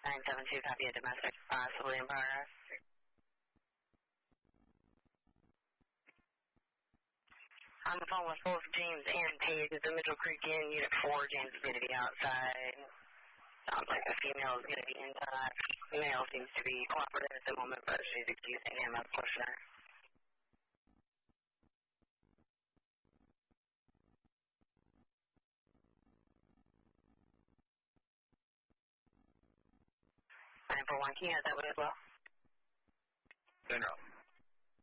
972, copy a domestic, possibly in progress. On the phone with both James and Paige at the Mitchell Creek Inn, Unit 4. James is going to be outside. Sounds like the female is going to be inside. The male seems to be cooperative at the moment, but she's accusing him of pushing her. Can you head that way as well? General.